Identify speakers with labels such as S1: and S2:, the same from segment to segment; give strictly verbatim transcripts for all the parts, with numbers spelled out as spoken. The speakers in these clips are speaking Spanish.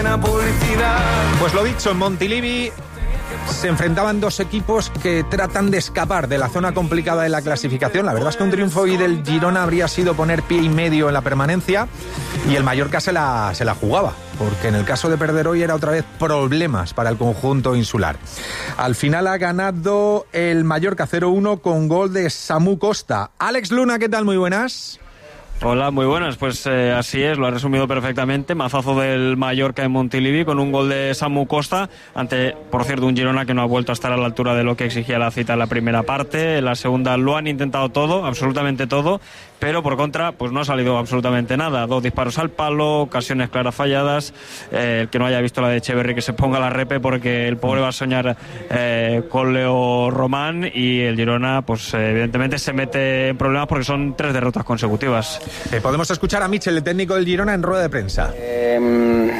S1: buena publicidad.
S2: Pues lo dicho, en Montilivi se enfrentaban dos equipos que tratan de escapar de la zona complicada de la clasificación. La verdad es que un triunfo hoy del Girona habría sido poner pie y medio en la permanencia, y el Mallorca se la, se la jugaba, porque en el caso de perder hoy era otra vez problemas para el conjunto insular. Al final ha ganado el Mallorca cero uno con gol de Samu Costa. Alex Luna, ¿qué tal? Muy buenas.
S3: Hola, muy buenas. Pues eh, así es, lo ha resumido perfectamente. Mazazo del Mallorca en Montilivi con un gol de Samu Costa ante, por cierto, un Girona que no ha vuelto a estar a la altura de lo que exigía la cita en la primera parte. En la segunda lo han intentado todo, absolutamente todo, pero por contra pues no ha salido absolutamente nada. Dos disparos al palo, ocasiones claras falladas. Eh, el que no haya visto la de Echeverri que se ponga la repe, porque el pobre va a soñar eh, con Leo Román, y el Girona pues eh, evidentemente se mete en problemas porque son tres derrotas consecutivas.
S2: Eh, podemos escuchar a Mitchell, el técnico del Girona, en rueda de prensa.
S4: Eh,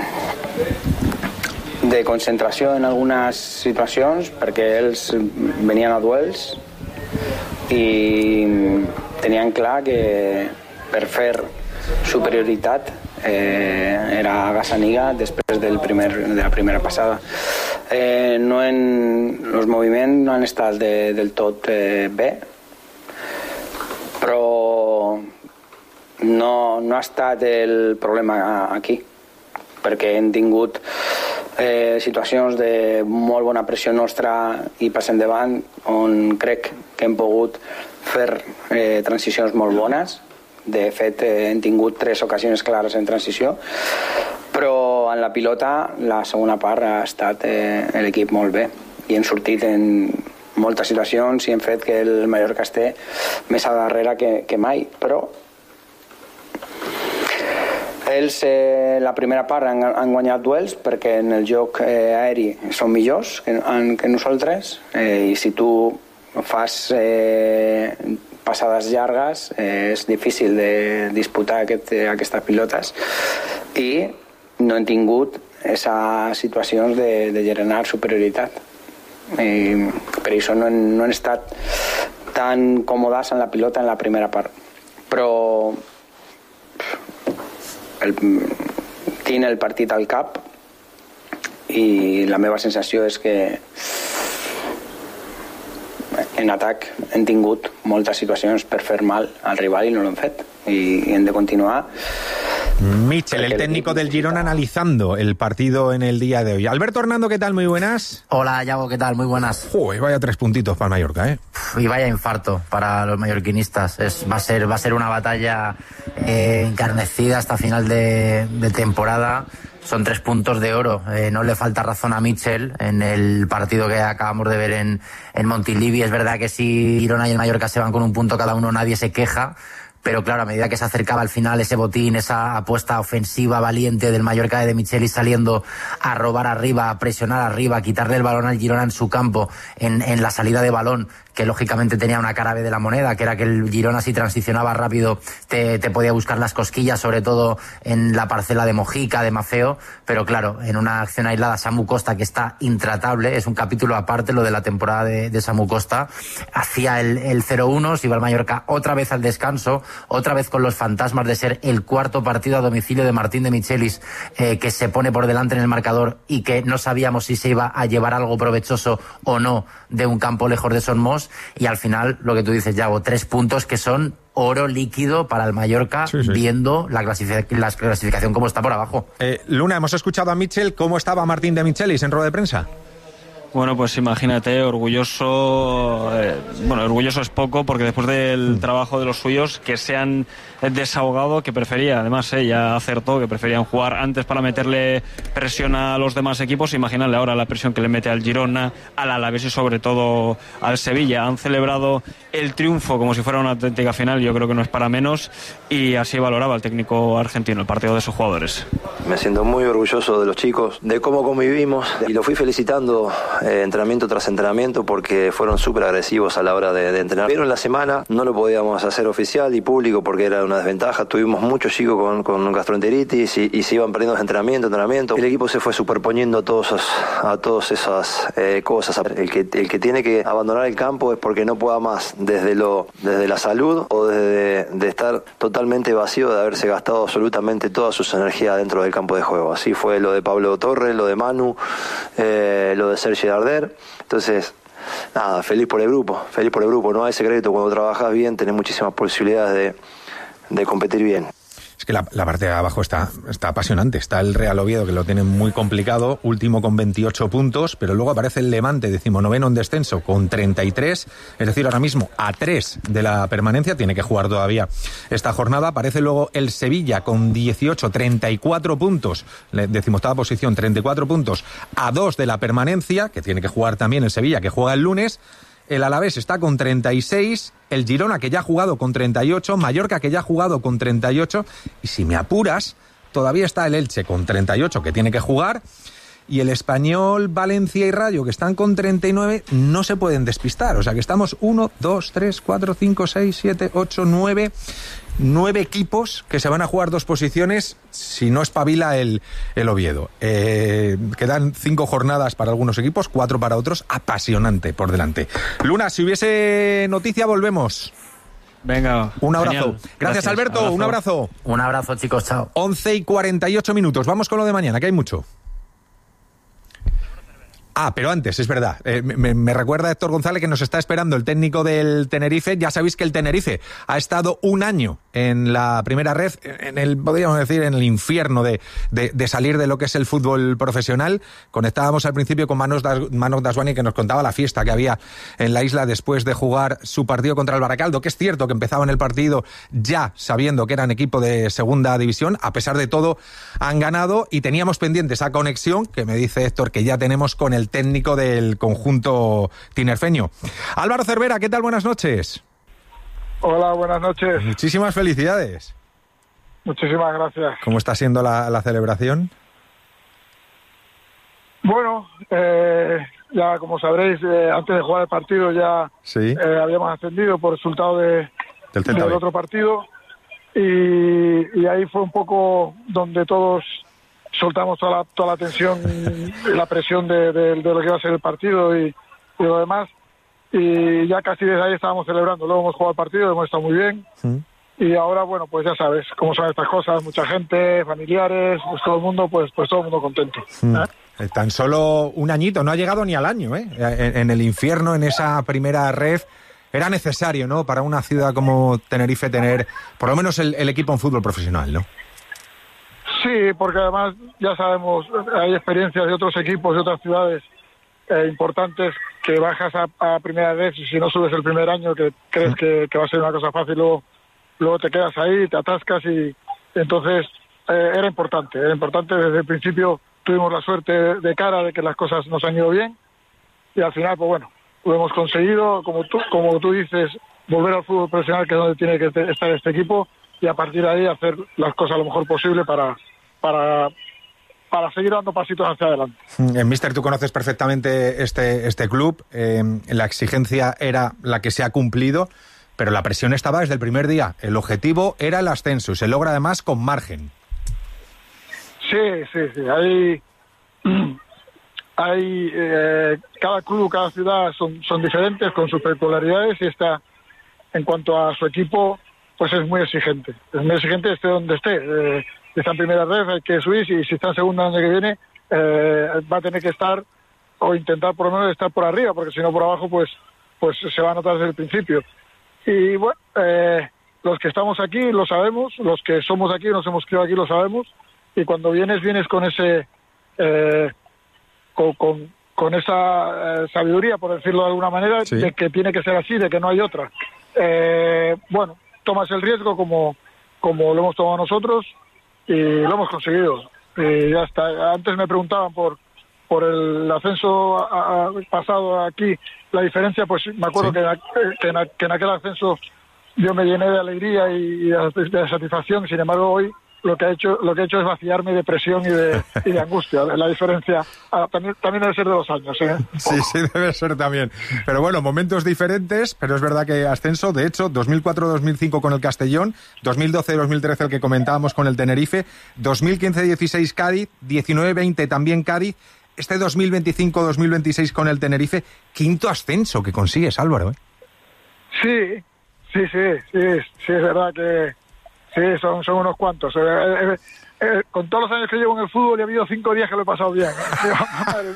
S4: de concentració en algunes situacions, perquè ells venien a duels i tenien clar que per fer superioritat eh, era Gazzaniga després del primer, de la primera passada. Eh, no en, els moviments no han estat de, del tot eh, bé, però no, no ha estat el problema aquí, perquè hem tingut eh, situacions de molt bona pressió nostra i pas endavant, on crec que hem pogut fer eh, transicions molt bones. De fet, eh, hem tingut tres ocasions clares en transició, però en la pilota la segona part ha estat eh, l'equip molt bé i hem sortit en moltes situacions i hem fet que el Mallorca esté més a darrere que, que mai, però ells eh, la primera part han, han guanyat duels perquè en el joc eh, aeri són millors que, en, que nosaltres, eh, i si tu fas eh, passades llargues eh, és difícil de disputar aquest, aquestes pilotes, i no hem tingut aquestes situacions de, de generar superioritat. I per això no han, no han estat tan còmodes en la pilota en la primera part, però el, tinc el partit al cap i la meva sensació és que en atac hem tingut moltes situacions per fer mal al rival i no l'hem fet, i hem de continuar.
S2: Mitchell, el técnico del Girona, analizando el partido en el día de hoy. Alberto Hernando, ¿qué tal? Muy buenas.
S5: Hola, Yago, ¿qué tal? Muy buenas.
S2: Joder, vaya tres puntitos para Mallorca, ¿eh?
S5: Y vaya infarto para los mallorquinistas. Es, va, a ser, va a ser una batalla eh, encarnecida hasta final de, de temporada. Son tres puntos de oro. Eh, no le falta razón a Mitchell en el partido que acabamos de ver en, en Montilivi. Es verdad que si Girona y el Mallorca se van con un punto cada uno, nadie se queja. Pero claro, a medida que se acercaba al final ese botín, esa apuesta ofensiva valiente del Mallorca de Michelis saliendo a robar arriba, a presionar arriba, a quitarle el balón al Girona en su campo, en, en la salida de balón, que lógicamente tenía una cara B de la moneda, que era que el Girona, si transicionaba rápido, te, te podía buscar las cosquillas, sobre todo en la parcela de Mojica, de Mafeo, pero claro, en una acción aislada, Samu Costa, que está intratable, es un capítulo aparte lo de la temporada de, de Samu Costa, hacía el, el cero uno, se iba al Mallorca otra vez al descanso, otra vez con los fantasmas de ser el cuarto partido a domicilio de Martín de Michelis, eh, que se pone por delante en el marcador y que no sabíamos si se iba a llevar algo provechoso o no de un campo lejos de Son Mos, y al final, lo que tú dices, Yago, tres puntos que son oro líquido para el Mallorca, sí, sí. viendo la, clasific- la clasificación como está por abajo.
S2: Eh, Luna, hemos escuchado a Mitchell. ¿Cómo estaba Martín de Michelis en rueda de prensa?
S3: Bueno, pues imagínate, orgulloso, eh, bueno, orgulloso es poco, porque después del trabajo de los suyos, que se han desahogado, que prefería, además, eh, ya acertó, que preferían jugar antes para meterle presión a los demás equipos. Imagínale ahora la presión que le mete al Girona, al Alavés y sobre todo al Sevilla. Han celebrado el triunfo como si fuera una auténtica final, yo creo que no es para menos, y así valoraba el técnico argentino el partido de sus jugadores.
S6: Me siento muy orgulloso de los chicos, de cómo convivimos, y lo fui felicitando
S1: eh, entrenamiento tras entrenamiento porque fueron súper agresivos a la hora de, de entrenar. Pero en la semana no lo podíamos hacer oficial y público porque era una desventaja. Tuvimos muchos chicos con, con gastroenteritis y, y se iban perdiendo entrenamiento, entrenamiento. El equipo se fue superponiendo a, todos esos, a todas esas eh, cosas. El que, el que tiene que abandonar el campo es porque no pueda más, desde, lo, desde la salud o desde de estar totalmente vacío, de haberse gastado absolutamente toda sus energías dentro del campo de juego. Así fue lo de Pablo Torres, lo de Manu, eh, lo de Sergio Darder. Entonces, nada, feliz por el grupo, feliz por el grupo. No hay secreto, cuando trabajas bien tenés muchísimas posibilidades de, de competir bien.
S2: Es que la, la parte de abajo está, está apasionante. Está el Real Oviedo, que lo tiene muy complicado, último con veintiocho puntos, pero luego aparece el Levante, decimonoveno en descenso, con treinta y tres, es decir, ahora mismo a tres de la permanencia, tiene que jugar todavía esta jornada. Aparece luego el Sevilla con dieciocho, treinta y cuatro puntos, decimoctava posición, treinta y cuatro puntos, a dos de la permanencia, que tiene que jugar también el Sevilla, que juega el lunes. El Alavés está con treinta y seis, el Girona, que ya ha jugado con treinta y ocho, Mallorca, que ya ha jugado con treinta y ocho, y si me apuras, todavía está el Elche con treinta y ocho, que tiene que jugar, y el Español, Valencia y Rayo, que están con treinta y nueve, no se pueden despistar. O sea que estamos uno, dos, tres, cuatro, cinco, seis, siete, ocho, nueve... Nueve equipos que se van a jugar dos posiciones si no espabila el, el Oviedo. Eh, quedan cinco jornadas para algunos equipos, cuatro para otros. Apasionante por delante. Luna, si hubiese noticia, volvemos.
S3: Venga.
S2: Un abrazo.
S3: Genial.
S2: Gracias,
S3: Gracias,
S2: Alberto.
S3: abrazo.
S2: Un abrazo.
S5: Un abrazo, chicos. Chao.
S2: once y cuarenta y ocho minutos. Vamos con lo de mañana, que hay mucho. Ah, pero antes, es verdad, eh, me, me recuerda Héctor González que nos está esperando el técnico del Tenerife. Ya sabéis que el Tenerife ha estado un año en la primera red, en el, podríamos decir, en el infierno de, de, de salir de lo que es el fútbol profesional. Conectábamos al principio con Manoj Daswani, que nos contaba la fiesta que había en la isla después de jugar su partido contra el Baracaldo, que es cierto que empezaban el partido ya sabiendo que eran equipo de segunda división. A pesar de todo, han ganado y teníamos pendiente esa conexión que me dice Héctor que ya tenemos con el técnico del conjunto tinerfeño. Álvaro Cervera, ¿qué tal? Buenas noches.
S6: Hola, buenas noches.
S2: Muchísimas felicidades.
S6: Muchísimas gracias.
S2: ¿Cómo está siendo la, la celebración?
S6: Bueno, eh, ya como sabréis, eh, antes de jugar el partido ya
S2: sí.
S6: eh, habíamos ascendido por resultado de,
S2: del,
S6: del otro partido y, y ahí fue un poco donde todos soltamos toda la, toda la tensión y la presión de, de, de lo que iba a ser el partido y, y lo demás. Y ya casi desde ahí estábamos celebrando. Luego hemos jugado el partido, hemos estado muy bien. Sí. Y ahora, bueno, pues ya sabes cómo son estas cosas. Mucha gente, familiares, pues todo el mundo, pues, pues todo el mundo contento.
S2: Sí. ¿eh? Tan solo un añito, no ha llegado ni al año, ¿eh? En, en el infierno, en esa primera red, era necesario, ¿no? Para una ciudad como Tenerife tener, por lo menos, el, el equipo en fútbol profesional, ¿no?
S6: Sí, porque además ya sabemos, hay experiencias de otros equipos, de otras ciudades eh, importantes, que bajas a, a primera vez y si no subes el primer año, que crees que, que va a ser una cosa fácil, luego, luego te quedas ahí, te atascas y entonces eh, era importante, era importante. Desde el principio tuvimos la suerte de, de cara de que las cosas nos han ido bien y al final, pues bueno, lo hemos conseguido, como tú, como tú dices, volver al fútbol profesional, que es donde tiene que te, estar este equipo, y a partir de ahí hacer las cosas lo mejor posible para para para seguir dando pasitos hacia adelante.
S2: Eh, Mister, tú conoces perfectamente este este club. Eh, la exigencia era la que se ha cumplido, pero la presión estaba desde el primer día. El objetivo era el ascenso y se logra además con margen.
S6: Sí, sí, sí. Hay, hay eh, cada club, cada ciudad son, son diferentes con sus peculiaridades y esta, en cuanto a su equipo, pues es muy exigente. Es muy exigente esté donde esté. Eh, si está en primera red hay que subir y si está en segunda el año que viene eh, va a tener que estar o intentar por lo menos estar por arriba, porque si no por abajo pues pues se va a notar desde el principio. Y bueno, eh, los que estamos aquí lo sabemos, los que somos aquí, nos hemos criado aquí lo sabemos, y cuando vienes, vienes con ese eh, con, con, con esa eh, sabiduría, por decirlo de alguna manera, sí, de que tiene que ser así, de que no hay otra. Eh, bueno, tomas el riesgo como, como lo hemos tomado nosotros y lo hemos conseguido. Y ya está. Antes me preguntaban por por el ascenso a, a, pasado aquí, la diferencia, pues me acuerdo, sí, que, que, en, que en aquel ascenso yo me llené de alegría y de, de satisfacción. Sin embargo, hoy lo que ha hecho lo que ha hecho es vaciarme de presión y de, y de angustia. La diferencia ah, también, también debe ser de los años, ¿eh?
S2: Sí, sí, debe ser también. Pero bueno, momentos diferentes, pero es verdad que ascenso, de hecho, dos mil cuatro dos mil cinco con el Castellón, dos mil doce dos mil trece el que comentábamos con el Tenerife, dos mil quince dieciséis Cádiz, diecinueve veinte también Cádiz, este dos mil veinticinco dos mil veintiséis con el Tenerife, quinto ascenso que consigues, Álvaro, ¿eh?
S6: Sí, sí, sí, sí, sí, es verdad que sí, son, son unos cuantos. Eh, eh, eh, con todos los años que llevo en el fútbol, he habido cinco días que lo he pasado bien. Madre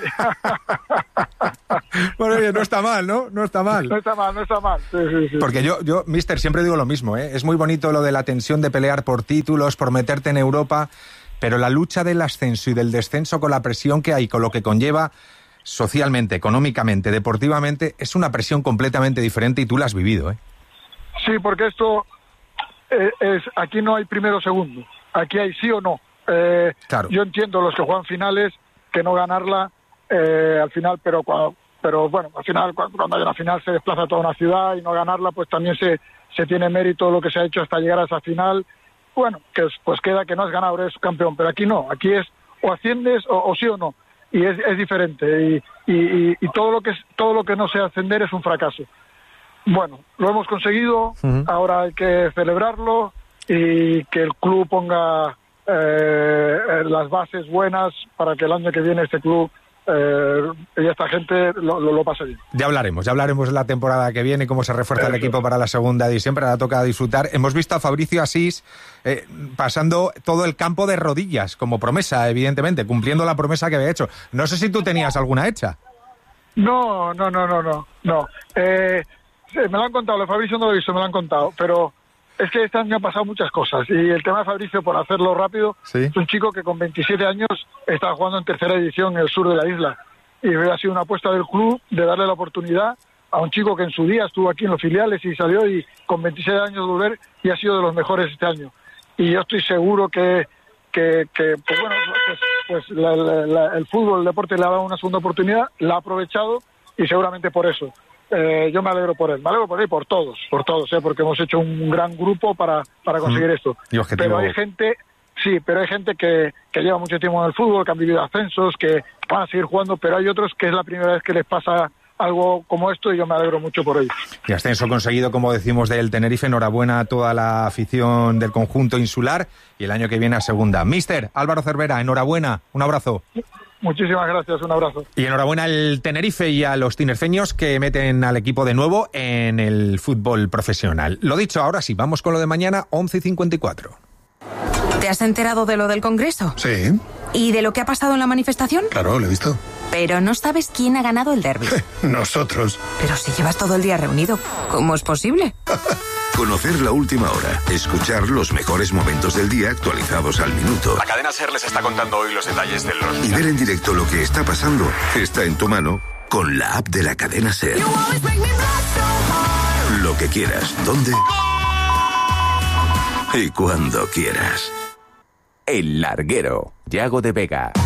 S6: mía.
S2: Bueno, oye, no está mal, ¿no? No está mal.
S6: No está mal, no está mal. Sí, sí, sí.
S2: Porque yo, yo, mister, siempre digo lo mismo, ¿eh? Es muy bonito lo de la tensión de pelear por títulos, por meterte en Europa, pero la lucha del ascenso y del descenso con la presión que hay, con lo que conlleva socialmente, económicamente, deportivamente, es una presión completamente diferente y tú la has vivido, ¿eh?
S6: Sí, porque esto eh, es aquí no hay primero o segundo, aquí hay sí o no. Eh,
S2: claro.
S6: Yo entiendo los que juegan finales que no ganarla eh, al final, pero cuando, pero bueno, al final cuando, cuando hay una final se desplaza toda una ciudad y no ganarla, pues también se se tiene mérito lo que se ha hecho hasta llegar a esa final. Bueno, que pues queda que no has ganado, eres campeón, pero aquí no, aquí es o asciendes o, o sí o no. Y es, es diferente y, y, y todo lo que es, todo lo que no sea ascender es un fracaso. Bueno, lo hemos conseguido, uh-huh. Ahora hay que celebrarlo y que el club ponga eh, las bases buenas para que el año que viene este club eh, y esta gente lo, lo, lo pase bien.
S2: Ya hablaremos, ya hablaremos de la temporada que viene, cómo se refuerza Eso. el equipo para la segunda edición, pero ahora toca disfrutar. Hemos visto a Fabricio Asís eh, pasando todo el campo de rodillas, como promesa, evidentemente, cumpliendo la promesa que había hecho. No sé si tú tenías alguna hecha.
S6: No, no, no, no, no, no. Eh, me lo han contado, lo de Fabricio no lo he visto, me lo han contado, pero es que este año han pasado muchas cosas y el tema de Fabricio, por hacerlo rápido, ¿Sí? es un chico que con veintisiete años está jugando en tercera división en el sur de la isla y ha sido una apuesta del club de darle la oportunidad a un chico que en su día estuvo aquí en los filiales y salió y con veintisiete años volver y ha sido de los mejores este año. Y yo estoy seguro que, que, que pues bueno, pues, pues la, la, la, el fútbol, el deporte le ha dado una segunda oportunidad, la ha aprovechado y seguramente por eso. Eh, yo me alegro por él, me alegro por él y por todos, por todos, ¿eh? Porque hemos hecho un gran grupo para, para conseguir mm. esto. Pero hay gente, sí, pero hay gente que, que lleva mucho tiempo en el fútbol, que han vivido ascensos, que van a seguir jugando, pero hay otros que es la primera vez que les pasa algo como esto y yo me alegro mucho por ello.
S2: Y ascenso conseguido, como decimos, del Tenerife. Enhorabuena a toda la afición del conjunto insular y el año que viene a segunda. Mister Álvaro Cervera, enhorabuena, un abrazo.
S6: Muchísimas gracias, un abrazo.
S2: Y enhorabuena al Tenerife y a los tinerfeños que meten al equipo de nuevo en el fútbol profesional. Lo dicho, ahora sí, vamos con lo de mañana, once y cincuenta y cuatro.
S7: ¿Te has enterado de lo del Congreso?
S8: Sí.
S7: ¿Y de lo que ha pasado en la manifestación?
S8: Claro, lo he visto.
S7: Pero no sabes quién ha ganado el derbi.
S8: Nosotros.
S7: Pero si llevas todo el día reunido, ¿cómo es posible?
S9: Conocer la última hora, escuchar los mejores momentos del día actualizados al minuto.
S10: La cadena SER les está contando hoy los detalles de los...
S9: Y ver en directo lo que está pasando está en tu mano con la app de la cadena SER. Lo que quieras, dónde y cuando quieras.
S11: El Larguero, Yago de Vega.